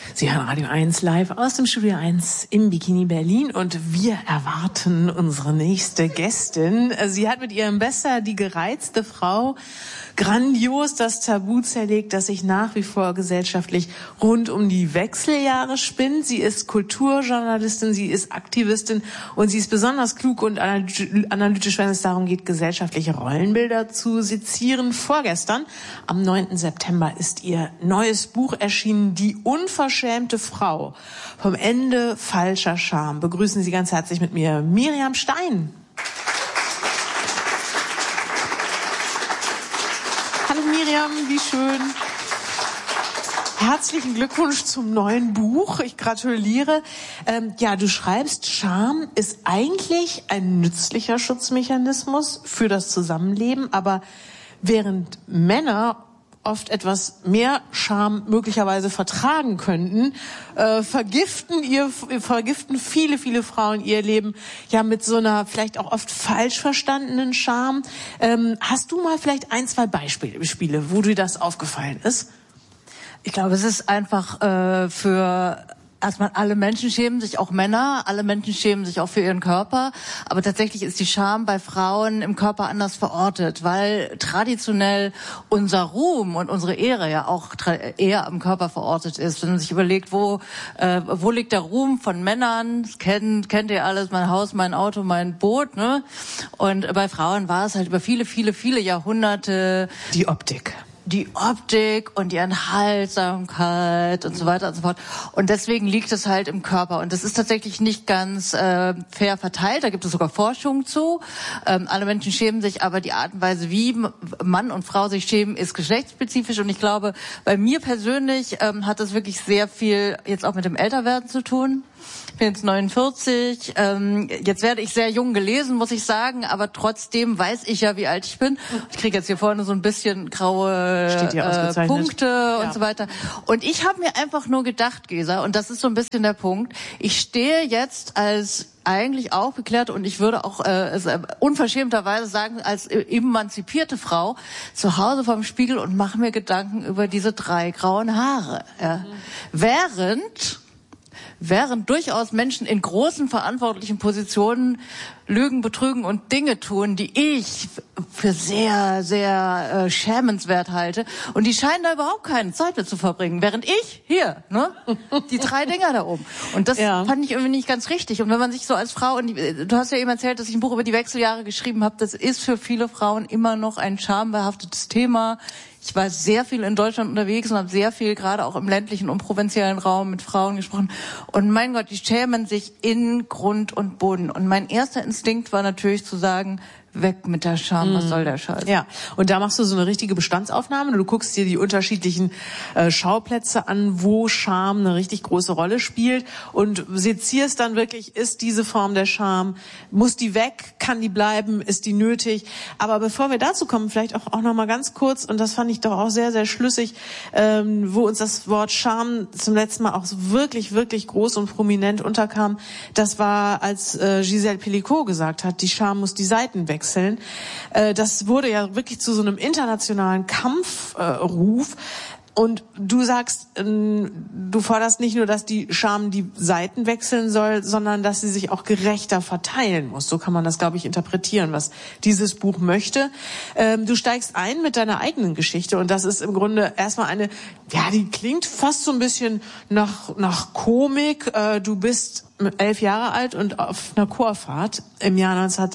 Sie hören Radio 1 live aus dem Studio 1 im Bikini Berlin und wir erwarten unsere nächste Gästin. Sie hat mit ihrem Besser Die gereizte Frau grandios das Tabu zerlegt, das sich nach wie vor gesellschaftlich rund um die Wechseljahre spinnt. Sie ist Kulturjournalistin, sie ist Aktivistin und sie ist besonders klug und analytisch, wenn es darum geht, gesellschaftliche Rollenbilder zu sezieren. Vorgestern, am 9. September, ist ihr neues Buch erschienen, Die unverschämte Frau. Vom Ende falscher Scham. Begrüßen Sie ganz herzlich mit mir Miriam Stein. Hallo Miriam, wie schön. Herzlichen Glückwunsch zum neuen Buch. Ich gratuliere. Ja, du schreibst, Scham ist eigentlich ein nützlicher Schutzmechanismus für das Zusammenleben, aber während Männer oft etwas mehr Scham möglicherweise vertragen könnten, vergiften viele Frauen ihr Leben ja mit so einer vielleicht auch oft falsch verstandenen Scham. Hast du mal vielleicht ein, zwei Beispiele, wo dir das aufgefallen ist? Ich glaube, es ist einfach erstmal, alle Menschen schämen sich, auch Männer, alle Menschen schämen sich auch für ihren Körper, aber tatsächlich ist die Scham bei Frauen im Körper anders verortet, weil traditionell unser Ruhm und unsere Ehre ja auch eher am Körper verortet ist. Wenn man sich überlegt, wo liegt der Ruhm von Männern, das kennt ihr alles, mein Haus, mein Auto, mein Boot, ne? Und bei Frauen war es halt über viele, viele, viele Jahrhunderte die Optik und die Enthaltsamkeit und so weiter und so fort. Und deswegen liegt es halt im Körper. Und das ist tatsächlich nicht ganz fair verteilt. Da gibt es sogar Forschung zu. Alle Menschen schämen sich, aber die Art und Weise, wie Mann und Frau sich schämen, ist geschlechtsspezifisch. Und ich glaube, bei mir persönlich hat das wirklich sehr viel jetzt auch mit dem Älterwerden zu tun. Ich bin jetzt 49. Jetzt werde ich sehr jung gelesen, muss ich sagen, aber trotzdem weiß ich ja, wie alt ich bin. Ich kriege jetzt hier vorne so ein bisschen graue Punkte und so weiter. Und ich habe mir einfach nur gedacht, Gesa, und das ist so ein bisschen der Punkt, ich stehe jetzt als eigentlich aufgeklärte und ich würde auch unverschämterweise sagen, als emanzipierte Frau zu Hause vorm Spiegel und mache mir Gedanken über diese 3 grauen Haare. Ja. Während durchaus Menschen in großen verantwortlichen Positionen lügen, betrügen und Dinge tun, die ich für sehr, sehr schämenswert halte. Und die scheinen da überhaupt keine Zeit mit zu verbringen. Während ich hier, ne, die 3 Dinger da oben. Und das fand ich irgendwie nicht ganz richtig. Und wenn man sich so als Frau, und du hast ja eben erzählt, dass ich ein Buch über die Wechseljahre geschrieben habe, das ist für viele Frauen immer noch ein schambehaftetes Thema. Ich war sehr viel in Deutschland unterwegs und habe sehr viel gerade auch im ländlichen und provinziellen Raum mit Frauen gesprochen. Und mein Gott, die schämen sich in Grund und Boden. Und mein erster Instinkt war natürlich zu sagen, weg mit der Scham, was soll der Scheiß? Ja, und da machst du so eine richtige Bestandsaufnahme. Du guckst dir die unterschiedlichen Schauplätze an, wo Scham eine richtig große Rolle spielt und sezierst dann wirklich, ist diese Form der Scham, muss die weg, kann die bleiben, ist die nötig? Aber bevor wir dazu kommen, vielleicht auch noch mal ganz kurz, und das fand ich doch auch sehr, sehr schlüssig, wo uns das Wort Scham zum letzten Mal auch wirklich, wirklich groß und prominent unterkam, das war, als Gisèle Pelicot gesagt hat, die Scham muss die Seiten wechseln. Das wurde ja wirklich zu so einem internationalen Kampfruf. Und du sagst, du forderst nicht nur, dass die Scham die Seiten wechseln soll, sondern dass sie sich auch gerechter verteilen muss. So kann man das, glaube ich, interpretieren, was dieses Buch möchte. Du steigst ein mit deiner eigenen Geschichte und das ist im Grunde erstmal eine, ja, die klingt fast so ein bisschen nach Komik. Du bist 11 Jahre alt und auf einer Chorfahrt im Jahr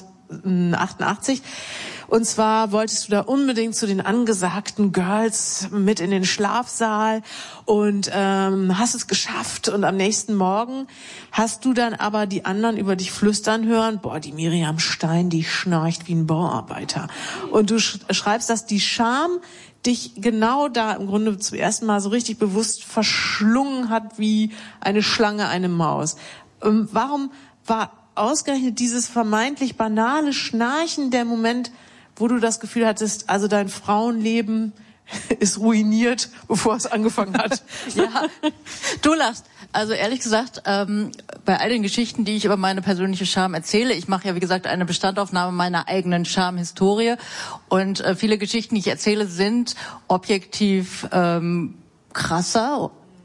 1988. Und zwar wolltest du da unbedingt zu den angesagten Girls mit in den Schlafsaal und hast es geschafft. Und am nächsten Morgen hast du dann aber die anderen über dich flüstern hören, boah, die Miriam Stein, die schnarcht wie ein Bauarbeiter. Und du schreibst, dass die Scham dich genau da im Grunde zum ersten Mal so richtig bewusst verschlungen hat wie eine Schlange eine Maus. Warum war ausgerechnet dieses vermeintlich banale Schnarchen der Moment, wo du das Gefühl hattest, also dein Frauenleben ist ruiniert, bevor es angefangen hat? Ja, du lachst. Also ehrlich gesagt, bei all den Geschichten, die ich über meine persönliche Scham erzähle, ich mache ja wie gesagt eine Bestandaufnahme meiner eigenen Schamhistorie und viele Geschichten, die ich erzähle, sind objektiv krasser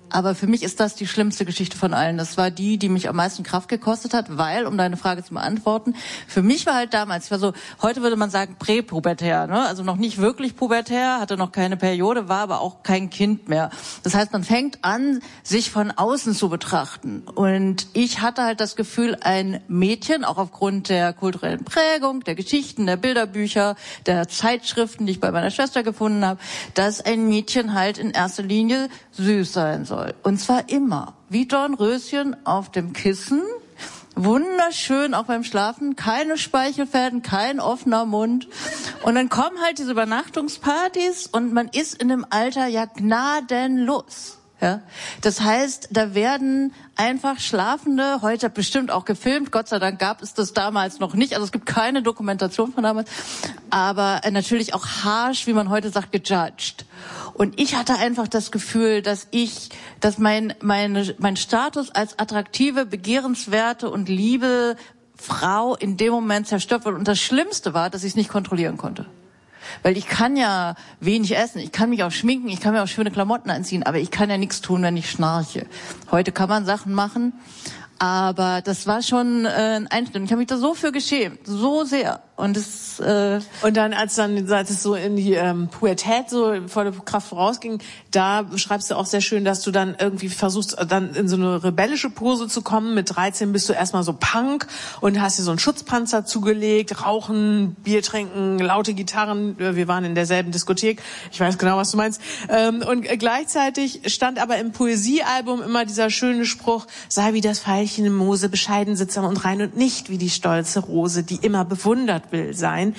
Aber für mich ist das die schlimmste Geschichte von allen. Das war die mich am meisten Kraft gekostet hat, weil, um deine Frage zu beantworten, für mich war halt damals, ich war so, heute würde man sagen präpubertär, ne? Also noch nicht wirklich pubertär, hatte noch keine Periode, war aber auch kein Kind mehr. Das heißt, man fängt an, sich von außen zu betrachten. Und ich hatte halt das Gefühl, ein Mädchen, auch aufgrund der kulturellen Prägung, der Geschichten, der Bilderbücher, der Zeitschriften, die ich bei meiner Schwester gefunden habe, dass ein Mädchen halt in erster Linie süß sein soll. Und zwar immer. Wie Dornröschen auf dem Kissen. Wunderschön, auch beim Schlafen. Keine Speichelfäden, kein offener Mund. Und dann kommen halt diese Übernachtungspartys und man ist in dem Alter ja gnadenlos. Ja, das heißt, da werden einfach Schlafende, heute bestimmt auch gefilmt, Gott sei Dank gab es das damals noch nicht, also es gibt keine Dokumentation von damals, aber natürlich auch harsh, wie man heute sagt, gejudged. Und ich hatte einfach das Gefühl, dass mein Status als attraktive, begehrenswerte und liebe Frau in dem Moment zerstört wurde. Und das Schlimmste war, dass ich es nicht kontrollieren konnte. Weil ich kann ja wenig essen, ich kann mich auch schminken, ich kann mir auch schöne Klamotten anziehen, aber ich kann ja nichts tun, wenn ich schnarche. Heute kann man Sachen machen, aber das war schon ein Einschnitt. Ich habe mich da so für geschämt, so sehr. Und dann, als es so in die Pubertät so volle Kraft vorausging, da beschreibst du auch sehr schön, dass du dann irgendwie versuchst, dann in so eine rebellische Pose zu kommen. Mit 13 bist du erstmal so Punk und hast dir so einen Schutzpanzer zugelegt, rauchen, Bier trinken, laute Gitarren. Wir waren in derselben Diskothek. Ich weiß genau, was du meinst. Und gleichzeitig stand aber im Poesiealbum immer dieser schöne Spruch: Sei wie das Veilchen im Moose, bescheiden, sittsam und rein und nicht wie die stolze Rose, die immer bewundert will sein.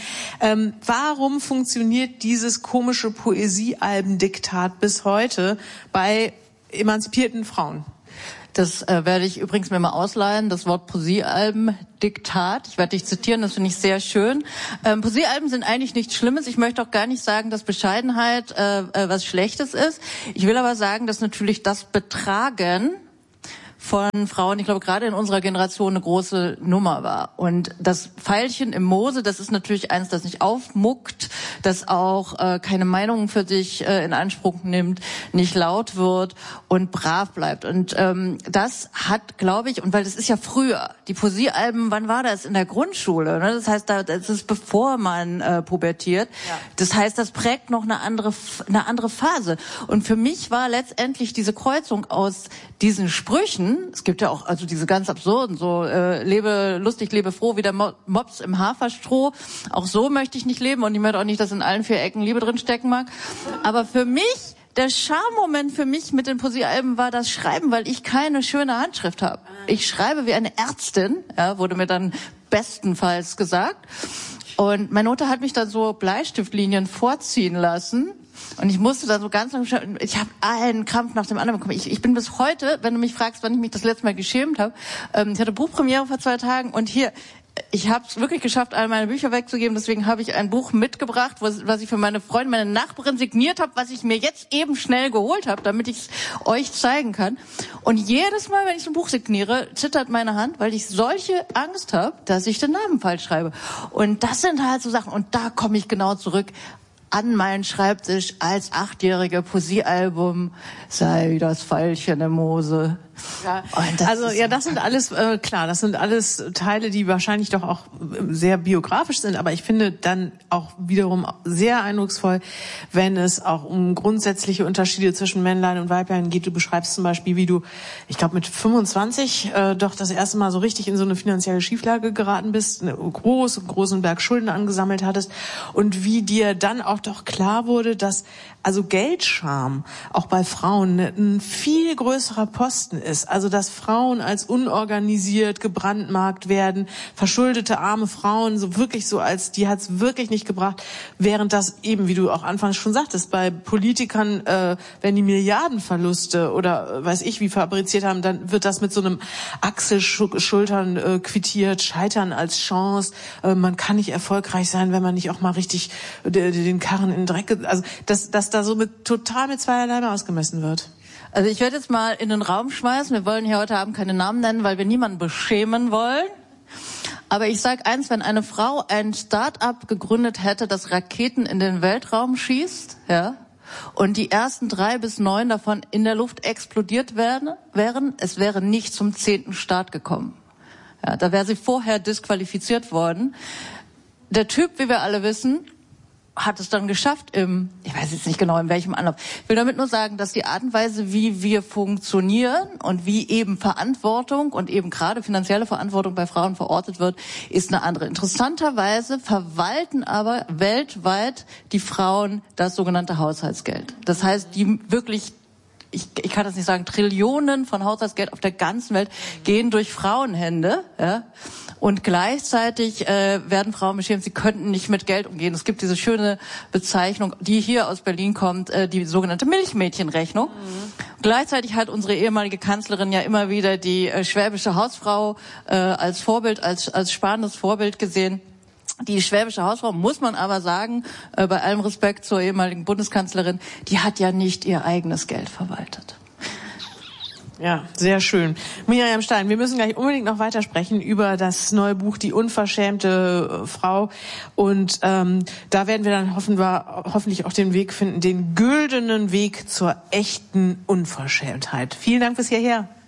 Warum funktioniert dieses komische Poesiealbendiktat bis heute bei emanzipierten Frauen? Das werde ich übrigens mir mal ausleihen, das Wort Poesiealben-Diktat. Ich werde dich zitieren, das finde ich sehr schön. Poesiealben sind eigentlich nichts Schlimmes. Ich möchte auch gar nicht sagen, dass Bescheidenheit was Schlechtes ist. Ich will aber sagen, dass natürlich das Betragen von Frauen, ich glaube, gerade in unserer Generation eine große Nummer war. Und das Veilchen im Moose, das ist natürlich eins, das nicht aufmuckt, das auch keine Meinungen für sich in Anspruch nimmt, nicht laut wird und brav bleibt. Und das hat, glaube ich, und weil das ist ja früher, die Poesiealben, wann war das? In der Grundschule, ne? Das heißt, das ist bevor man pubertiert. Ja. Das heißt, das prägt noch eine andere Phase. Und für mich war letztendlich diese Kreuzung aus diesen Sprüchen, es gibt ja auch also diese ganz absurden, so lebe lustig, lebe froh, wie der Mops im Haferstroh. Auch so möchte ich nicht leben und ich möchte auch nicht, dass in allen 4 Ecken Liebe drin stecken mag. Aber für mich, der Charme-Moment für mich mit den Poesiealben war das Schreiben, weil ich keine schöne Handschrift habe. Ich schreibe wie eine Ärztin, ja, wurde mir dann bestenfalls gesagt. Und meine Mutter hat mich dann so Bleistiftlinien vorziehen lassen. Und ich musste da so ganz lang, ich habe einen Krampf nach dem anderen bekommen. Ich bin bis heute, wenn du mich fragst, wann ich mich das letzte Mal geschämt habe, ich hatte Buchpremiere vor 2 Tagen und hier, ich habe es wirklich geschafft, all meine Bücher wegzugeben. Deswegen habe ich ein Buch mitgebracht, was ich für meine Freundin, meine Nachbarin signiert habe, was ich mir jetzt eben schnell geholt habe, damit ich es euch zeigen kann. Und jedes Mal, wenn ich so ein Buch signiere, zittert meine Hand, weil ich solche Angst habe, dass ich den Namen falsch schreibe. Und das sind halt so Sachen. Und da komme ich genau zurück an meinen Schreibtisch als 8-jährige Poesiealbum, sei wie das Veilchen im Moose. Ja, also ja, das sind alles klar, das sind alles Teile, die wahrscheinlich doch auch sehr biografisch sind, aber ich finde dann auch wiederum sehr eindrucksvoll, wenn es auch um grundsätzliche Unterschiede zwischen Männlein und Weiblein geht. Du beschreibst zum Beispiel, wie du, ich glaube mit 25 doch das erste Mal so richtig in so eine finanzielle Schieflage geraten bist, einen großen Berg Schulden angesammelt hattest und wie dir dann auch doch klar wurde, dass also Geldscham auch bei Frauen ein viel größerer Posten ist. Also dass Frauen als unorganisiert gebrandmarkt werden, verschuldete arme Frauen, so wirklich so als, die hat's wirklich nicht gebracht, während das eben, wie du auch anfangs schon sagtest, bei Politikern, wenn die Milliardenverluste oder weiß ich wie fabriziert haben, dann wird das mit so einem Achselschultern quittiert, Scheitern als Chance, man kann nicht erfolgreich sein, wenn man nicht auch mal richtig den Karren in den Dreck, also dass da so total mit zweierlei ausgemessen wird. Also ich werde jetzt mal in den Raum schmeißen, wir wollen hier heute Abend keine Namen nennen, weil wir niemanden beschämen wollen. Aber ich sage eins, wenn eine Frau ein Start-up gegründet hätte, das Raketen in den Weltraum schießt, ja, und die ersten 3 bis 9 davon in der Luft explodiert wären, es wäre nicht zum 10. Start gekommen. Ja, da wäre sie vorher disqualifiziert worden. Der Typ, wie wir alle wissen, hat es dann geschafft ich weiß jetzt nicht genau in welchem Anlauf. Ich will damit nur sagen, dass die Art und Weise, wie wir funktionieren und wie eben Verantwortung und eben gerade finanzielle Verantwortung bei Frauen verortet wird, ist eine andere. Interessanterweise verwalten aber weltweit die Frauen das sogenannte Haushaltsgeld. Das heißt, die wirklich, ich kann das nicht sagen, Trillionen von Haushaltsgeld auf der ganzen Welt gehen durch Frauenhände, ja. Und gleichzeitig werden Frauen beschämt, sie könnten nicht mit Geld umgehen. Es gibt diese schöne Bezeichnung, die hier aus Berlin kommt, die sogenannte Milchmädchenrechnung. Gleichzeitig hat unsere ehemalige Kanzlerin ja immer wieder die schwäbische Hausfrau als Vorbild, als sparendes Vorbild gesehen. Die schwäbische Hausfrau, muss man aber sagen, bei allem Respekt zur ehemaligen Bundeskanzlerin, die hat ja nicht ihr eigenes Geld verwaltet. Ja, sehr schön. Miriam Stein, wir müssen gleich unbedingt noch weitersprechen über das neue Buch Die unverschämte Frau. Und da werden wir dann hoffentlich auch den Weg finden, den güldenen Weg zur echten Unverschämtheit. Vielen Dank bis hierher.